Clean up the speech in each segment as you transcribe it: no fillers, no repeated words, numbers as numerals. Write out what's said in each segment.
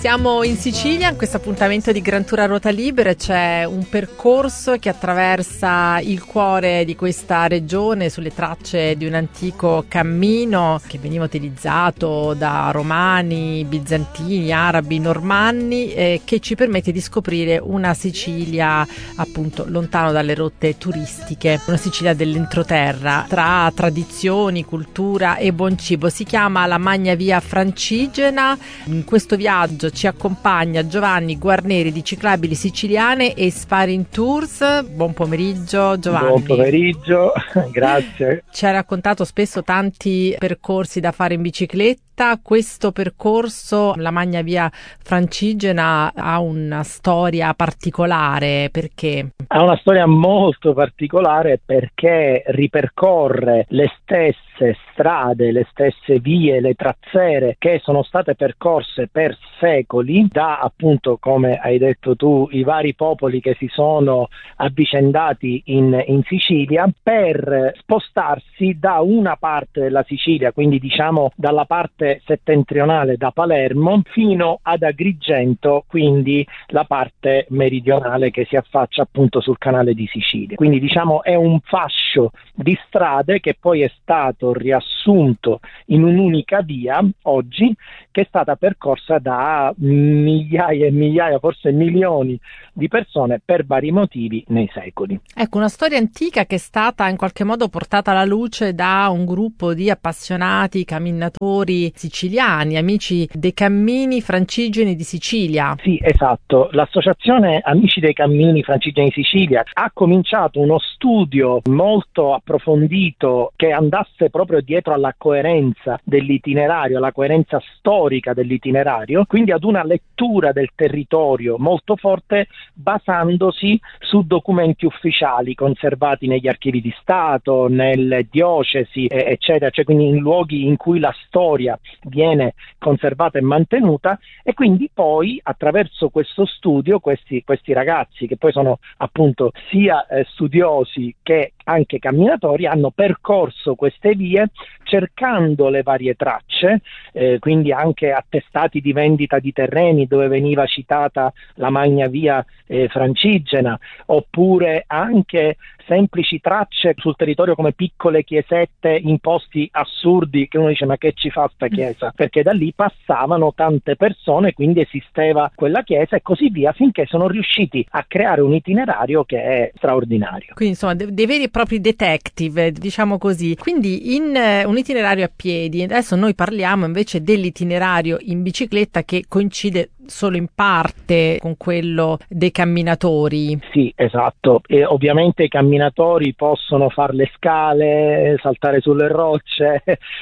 Siamo in Sicilia, in questo appuntamento di Gran Tour a ruota libera. C'è un percorso che attraversa il cuore di questa regione sulle tracce di un antico cammino che veniva utilizzato da romani, bizantini, arabi, normanni, che ci permette di scoprire una Sicilia appunto lontano dalle rotte turistiche, una Sicilia dell'entroterra tra tradizioni, cultura e buon cibo. Si chiama la Magna Via Francigena. In questo viaggio ci accompagna Giovanni Guarneri di Ciclabili Siciliane e Sparing Tours. Buon pomeriggio Giovanni. Buon pomeriggio, grazie. Ci ha raccontato spesso tanti percorsi da fare in bicicletta. Questo percorso, la Magna Via Francigena, ha una storia particolare. Perché? Ha una storia molto particolare perché ripercorre le stesse strade, le stesse vie, le trazzere che sono state percorse per secoli da, appunto, come hai detto tu, i vari popoli che si sono avvicendati in Sicilia per spostarsi da una parte della Sicilia, quindi diciamo dalla parte settentrionale da Palermo fino ad Agrigento, quindi la parte meridionale che si affaccia appunto sul canale di Sicilia. Quindi diciamo è un fascio di strade che poi è stato riassunto in un'unica via oggi, che è stata percorsa da migliaia e migliaia, forse milioni di persone per vari motivi nei secoli. Ecco, una storia antica che è stata in qualche modo portata alla luce da un gruppo di appassionati camminatori siciliani, amici dei Cammini Francigeni di Sicilia. Sì, esatto. L'associazione Amici dei Cammini Francigeni di Sicilia ha cominciato uno studio molto approfondito che andasse proprio dietro alla coerenza dell'itinerario, alla coerenza storica dell'itinerario, quindi ad una lettura del territorio molto forte, basandosi su documenti ufficiali conservati negli archivi di Stato, nelle diocesi, eccetera, cioè quindi in luoghi in cui la storia viene conservata e mantenuta. E quindi poi attraverso questo studio questi ragazzi, che poi sono appunto sia studiosi che anche camminatori, hanno percorso queste vie cercando le varie tracce, quindi anche attestati di vendita di terreni dove veniva citata la Magna Via Francigena, oppure anche semplici tracce sul territorio come piccole chiesette in posti assurdi che uno dice ma che ci fa sta chiesa? Perché da lì passavano tante persone, quindi esisteva quella chiesa e così via, finché sono riusciti a creare un itinerario che è straordinario. Quindi insomma dei veri e propri detective, diciamo così. Quindi in un itinerario a piedi. Adesso noi parliamo invece dell'itinerario in bicicletta, che coincide solo in parte con quello dei camminatori. Sì, esatto. E ovviamente i camminatori possono fare le scale, saltare sulle rocce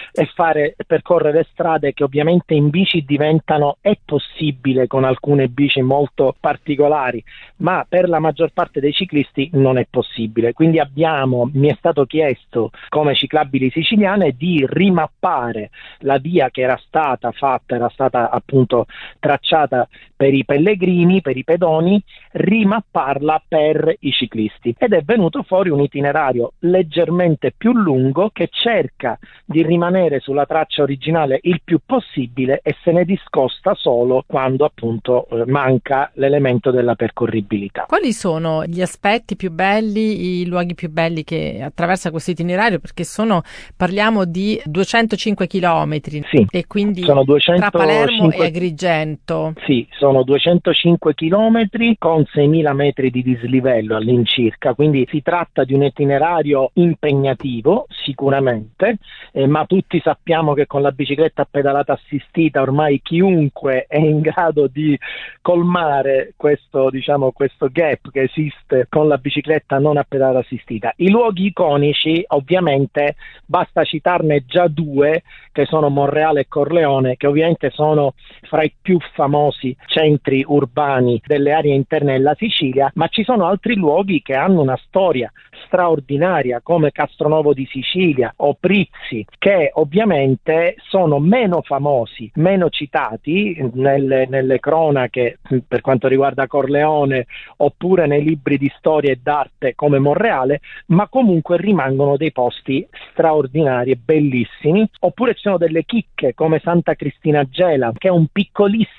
e percorrere strade che ovviamente in bici diventano, è possibile con alcune bici molto particolari, ma per la maggior parte dei ciclisti non è possibile. Quindi mi è stato chiesto come Ciclabili Siciliane di rimappare la via che era stata appunto tracciata per i pellegrini, per i pedoni, rimapparla per i ciclisti. Ed è venuto fuori un itinerario leggermente più lungo che cerca di rimanere sulla traccia originale il più possibile e se ne discosta solo quando appunto manca l'elemento della percorribilità. Quali sono gli aspetti più belli, i luoghi più belli che attraversa questo itinerario? Perché parliamo di 205 chilometri, sì, e quindi sono tra Palermo e Agrigento. Sì, sono 205 chilometri con 6.000 metri di dislivello all'incirca, quindi si tratta di un itinerario impegnativo sicuramente, ma tutti sappiamo che con la bicicletta a pedalata assistita ormai chiunque è in grado di colmare questo gap che esiste con la bicicletta non a pedalata assistita. I luoghi iconici, ovviamente, basta citarne già due, che sono Monreale e Corleone, che ovviamente sono fra i più famosi centri urbani delle aree interne della Sicilia, ma ci sono altri luoghi che hanno una storia straordinaria come Castronovo di Sicilia o Prizzi, che ovviamente sono meno famosi, meno citati nelle cronache per quanto riguarda Corleone oppure nei libri di storia e d'arte come Monreale, ma comunque rimangono dei posti straordinari e bellissimi. Oppure ci sono delle chicche come Santa Cristina Gela, che è un piccolissimo villaggio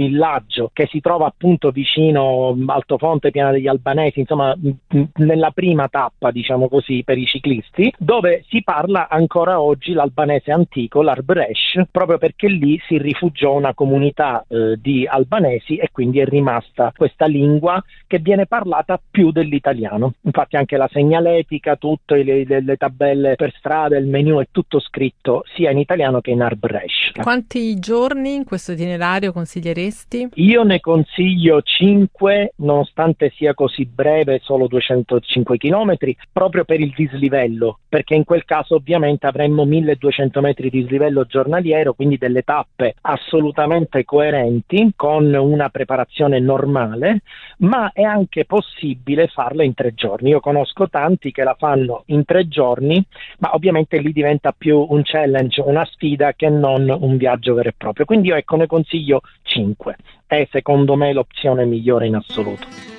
villaggio che si trova appunto vicino Altofonte, Piana degli Albanesi, insomma nella prima tappa, diciamo così, per i ciclisti, dove si parla ancora oggi l'albanese antico, l'Arbresh, proprio perché lì si rifugiò una comunità di albanesi e quindi è rimasta questa lingua che viene parlata più dell'italiano. Infatti anche la segnaletica, tutte le tabelle per strada, il menu è tutto scritto sia in italiano che in Arbresh. Quanti giorni in questo itinerario consiglieresti? Io ne consiglio 5, nonostante sia così breve, solo 205 chilometri, proprio per il dislivello, perché in quel caso ovviamente avremmo 1200 metri di dislivello giornaliero, quindi delle tappe assolutamente coerenti, con una preparazione normale, ma è anche possibile farla in 3 giorni. Io conosco tanti che la fanno in 3 giorni, ma ovviamente lì diventa più un challenge, una sfida, che non un viaggio vero e proprio. Quindi io ne consiglio 5. È secondo me l'opzione migliore in assoluto.